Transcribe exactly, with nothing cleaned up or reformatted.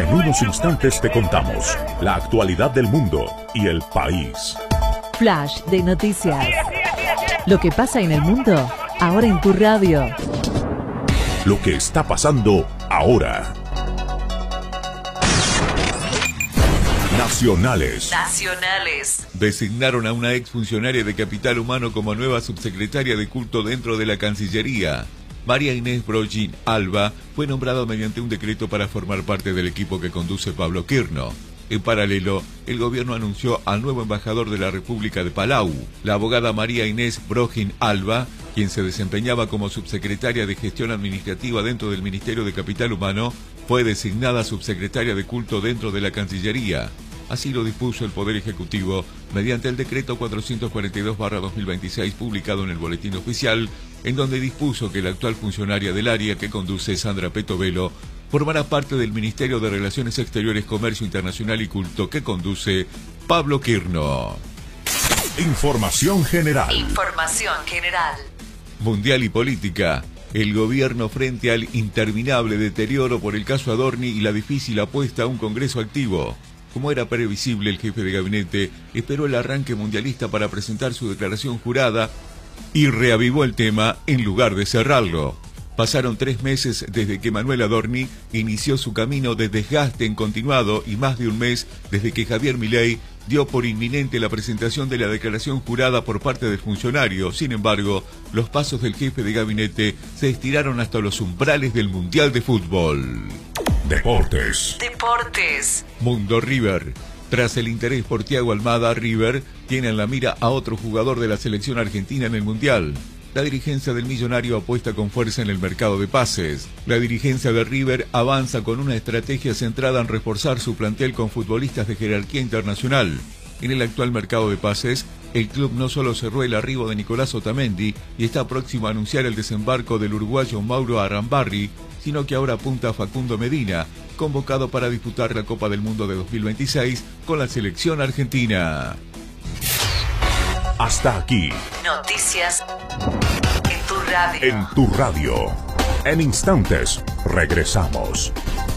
En unos instantes te contamos la actualidad del mundo y el país. Flash de noticias. Lo que pasa en el mundo, ahora en tu radio. Lo que está pasando ahora. Nacionales. Nacionales. Designaron a una exfuncionaria de Capital Humano como nueva subsecretaria de culto dentro de la Cancillería. María Inés Brogin Alba fue nombrada mediante un decreto para formar parte del equipo que conduce Pablo Quirno. En paralelo, el gobierno anunció al nuevo embajador de la República de Palau, la abogada María Inés Brogin Alba, quien se desempeñaba como subsecretaria de Gestión Administrativa dentro del Ministerio de Capital Humano, fue designada subsecretaria de culto dentro de la Cancillería. Así lo dispuso el Poder Ejecutivo mediante el decreto cuatrocientos cuarenta y dos barra dos mil veintiséis publicado en el Boletín Oficial, en donde dispuso que la actual funcionaria del área que conduce, Sandra Petovelo, formará parte del Ministerio de Relaciones Exteriores, Comercio Internacional y Culto que conduce Pablo Quirno. Información general. Información general. Mundial y política. El gobierno frente al interminable deterioro por el caso Adorni y la difícil apuesta a un Congreso activo. Como era previsible, el jefe de gabinete esperó el arranque mundialista para presentar su declaración jurada y reavivó el tema en lugar de cerrarlo. Pasaron tres meses desde que Manuel Adorni inició su camino de desgaste en continuado y más de un mes desde que Javier Milei dio por inminente la presentación de la declaración jurada por parte del funcionario. Sin embargo, los pasos del jefe de gabinete se estiraron hasta los umbrales del Mundial de Fútbol. Deportes. Deportes. Mundo River. Tras el interés por Thiago Almada, River tiene en la mira a otro jugador de la selección argentina en el Mundial. La dirigencia del millonario apuesta con fuerza en el mercado de pases. La dirigencia de River avanza con una estrategia centrada en reforzar su plantel con futbolistas de jerarquía internacional. En el actual mercado de pases, el club no solo cerró el arribo de Nicolás Otamendi y está próximo a anunciar el desembarco del uruguayo Mauro Arambarri, sino que ahora apunta a Facundo Medina, convocado para disputar la Copa del Mundo de dos mil veintiséis con la selección argentina. Hasta aquí. Noticias en tu radio. En tu radio. En instantes, regresamos.